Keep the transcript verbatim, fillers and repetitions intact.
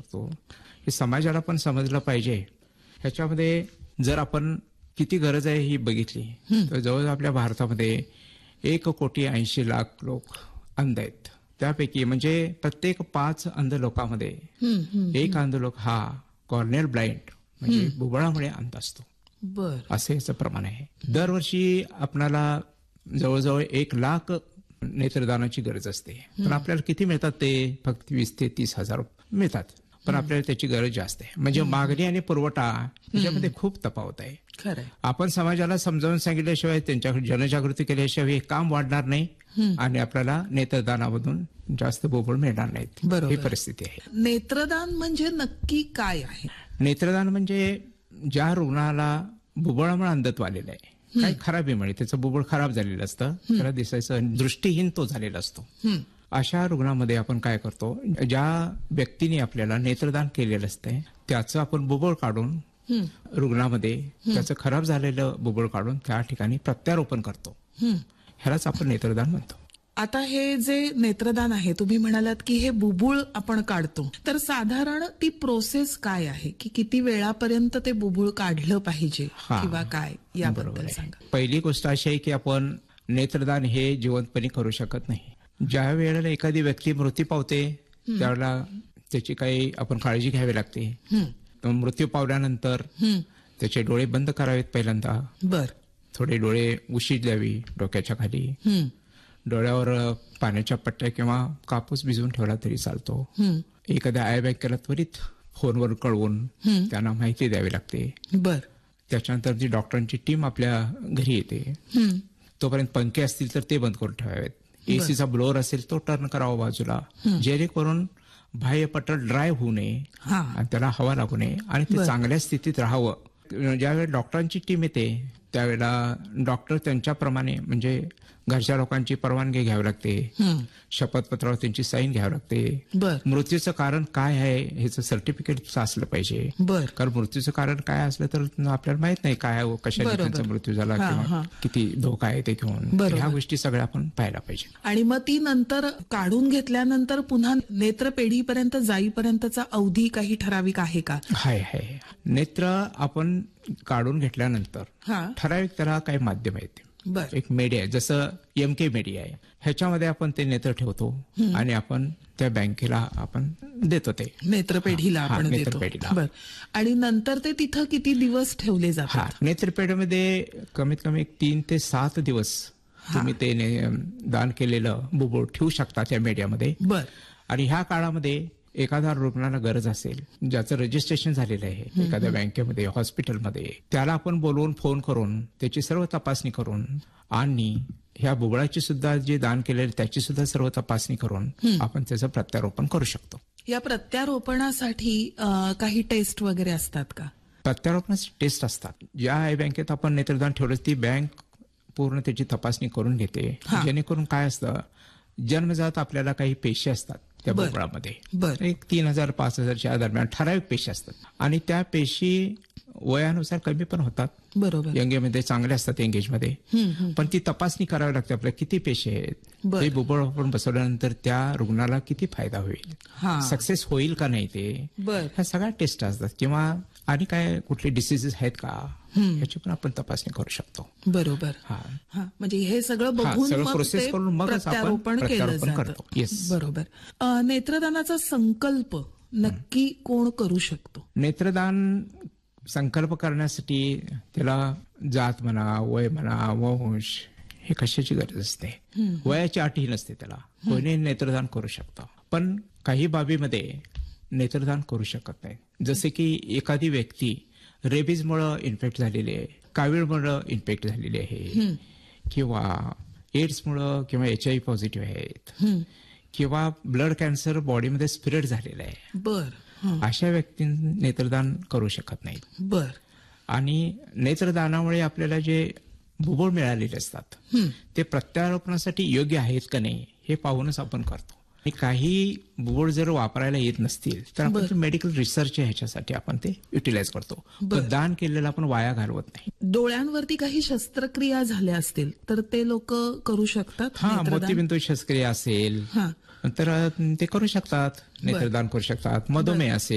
शकतो हे समाजाला पण समजलं पाहिजे. ह्याच्यामध्ये जर आपण किती गरज आहे ही बघितली तर जवळजवळ आपल्या भारतामध्ये एक कोटी ऐंशी लाख लोक अंध आहेत. त्यापैकी म्हणजे प्रत्येक पाच अंध लोकांमध्ये एक अंध लोक हा कॉर्नियल ब्लाइंड म्हणजे बुबुळामुळे अंध असतो. बर असे याचं प्रमाण आहे. दरवर्षी आपल्याला जवळजवळ एक लाख नेत्रदानाची गरज असते. पण आपल्याला किती मिळतात ते फक्त वीस ते तीस हजार मिळतात. पण आपल्याला त्याची गरज जास्त आहे. म्हणजे मागणी आणि पुरवठा याच्यामध्ये खूप तफावत आहे. खरंय. आपण समाजाला समजावून सांगितल्याशिवाय त्यांच्याकडे जनजागृती केल्याशिवाय हे काम वाढणार नाही आणि आपल्याला नेत्रदानामधून जास्त बुबुळ मिळणार नाहीत. बरोबर. ही परिस्थिती आहे. नेत्रदान म्हणजे नक्की काय आहे? नेत्रदान म्हणजे ज्या रुग्णाला बुबुळामुळे अंधत्व आलेलं आहे, काही खराबीमुळे त्याचं बुबुळ खराब झालेलं असतं, त्याला दिसायचं दृष्टीहीन तो झालेला असतो. अशा रुग्णामध्ये आपण काय करतो, ज्या व्यक्तीने आपल्याला नेत्रदान केलेलं असतंय त्याचं आपण बुबुळ काढून रुग्णामध्ये त्याचं खराब झालेलं बुबुळ काढून त्या ठिकाणी प्रत्यारोपण करतो. ह्यालाच आपण नेत्रदान म्हणतो. आता हे जे नेत्रदान आहे, तुम्ही म्हणालात की हे बुबुळ आपण काढतो, तर साधारण ती प्रोसेस काय आहे की किती वेळापर्यंत ते बुबुळ काढलं पाहिजे किंवा काय याबद्दल सांगा. पहिली गोष्ट अशी आहे की आपण नेत्रदान हे जिवंतपणे करू शकत नाही. ज्या वेळेला एखादी व्यक्ती मृत्यू पावते त्यावेळेला त्याची काही आपण काळजी घ्यावी लागते. मृत्यू पावल्यानंतर त्याचे डोळे बंद करावेत पहिल्यांदा. बर थोडे डोळे उशी द्यावी डोक्याच्या खाली. डोळ्यावर पाण्याच्या पट्ट्या किंवा कापूस भिजवून ठेवला तरी चालतो. एखाद्या आय बॅग केला त्वरित फोनवर कळवून त्यांना माहिती द्यावी लागते. बर त्याच्यानंतर जी डॉक्टरांची टीम आपल्या घरी येते तोपर्यंत पंखे असतील तर ते बंद करून ठेवावेत. एसीचा ब्लोअर असेल तो टर्न करावा बाजूला, जेणेकरून बाह्य पटल ड्राय होऊ नये आणि त्याला हवा लागू नये आणि ते चांगल्या स्थितीत राहावं. ज्यावेळी डॉक्टरांची टीम येते त्यावेळेला डॉक्टर त्यांच्याप्रमाणे म्हणजे घरच्या लोकांची परवानगी घ्यावी लागते. शपथपत्रावर त्यांची साईन घ्यावी लागते. मृत्यूचं कारण काय आहे ह्याचं सर्टिफिकेट असलं पाहिजे. कारण मृत्यूचं कारण काय असलं तर आपल्याला माहित नाही काय कशाने त्यांचा मृत्यू झाला किंवा किती धोका आहे ते घेऊन. ह्या गोष्टी सगळ्या आपण पाहायला पाहिजे. आणि मग ती नंतर काढून घेतल्यानंतर पुन्हा नेत्रपेढीपर्यंत जाईपर्यंतचा अवधी काही ठराविक आहे का? हाय हाय नेत्र आपण काढून घेतल्यानंतर ठराविक त्याला काही माध्यम आहेत. एक मीडिया आहे, जसं एम के मीडिया आहे, ह्याच्यामध्ये आपण ते नेत्र ठेवतो आणि आपण त्या बँकेला आपण देतो ते नेत्रपेढीला आपण नेत्रपेढीला. आणि नंतर ते तिथं किती दिवस ठेवले जातात? नेत्रपेढीमध्ये कमीत कमी एक तीन ते सात दिवस तुम्ही ते दान केलेलं बुबुळ ठेवू शकता त्या मीडियामध्ये. बर आणि ह्या काळामध्ये एखाद्या रुग्णाला गरज असेल ज्याचं रजिस्ट्रेशन झालेलं आहे एखाद्या बँकेमध्ये हॉस्पिटलमध्ये, त्याला आपण बोलवून फोन करून त्याची सर्व तपासणी करून आणि ह्या बुबुळाची सुद्धा जे दान केलेलं त्याची सुद्धा सर्व तपासणी करून आपण त्याचं प्रत्यारोपण करू शकतो. या प्रत्यारोपणासाठी काही टेस्ट वगैरे असतात का? प्रत्यारोपणाची टेस्ट असतात. ज्या आय बँकेत आपण नेत्रदान ठेवलं ती बँक पूर्ण त्याची तपासणी करून घेते. जेणेकरून काय असतं, जन्मजात आपल्याला काही पेशी असतात त्या बुबुळामध्ये, एक तीन हजार पाच हजारच्या दरम्यान ठराविक पेशी असतात आणि त्या पेशी वयानुसार कमी पण होतात. बरोबर. यंगेमध्ये चांगले असतात एंगेजमध्ये. पण ती तपासणी करावी लागते आपल्याला किती पेशी आहेत, ते बुबुळ आपण बसवल्यानंतर त्या रुग्णाला किती फायदा होईल, सक्सेस होईल का नाही ते, ह्या सगळ्या टेस्ट असतात. किंवा आणि काय कुठले डिसीजेस आहेत का याची पण आपण तपासणी करू शकतो. बरोबर. म्हणजे हे सगळं बघून प्रोसेस करून मग प्रत्यारोपण केलं जातं. बरोबर. नेत्रदानाचा संकल्प नक्की कोण करू शकतो? नेत्रदान संकल्प करण्यासाठी त्याला जात म्हणा, वय म्हणा, वंश हे कशाची गरज असते. वयाची अटही नसते त्याला, कोणी नेत्रदान करू शकतं. पण काही बाबीमध्ये नेत्रदान करू शकत नाही. जसे की एखादी व्यक्ती रेबीजमुळे इन्फेक्ट झालेली आहे, कावीळमुळे इन्फेक्ट झालेली आहे, किंवा एड्समुळे किंवा एच आय व्ही पॉझिटिव्ह आहेत, किंवा ब्लड कॅन्सर बॉडीमध्ये स्प्रेड झालेला आहे. बर अशा व्यक्तींनी नेत्रदान करू शकत नाही. बर आणि नेत्रदानामुळे आपल्याला जे बुबुळ मिळालेले असतात ते प्रत्यारोपणासाठी योग्य आहेत का नाही हे पाहूनच आपण करतो. आणि काही बुबुळ जर वापरायला येत नसतील तर आपण मेडिकल रिसर्च ह्याच्यासाठी आपण ते युटिलाइज करतो. दान केलेलं आपण वाया घालवत नाही. डोळ्यांवरती काही शस्त्रक्रिया झाल्या असतील तर ते लोक करू शकतात? हा, मोतीबिंदू शस्त्रक्रिया असेल तर ते करू शकतात, नेत्रदान करू शकतात. मधुमेह असेल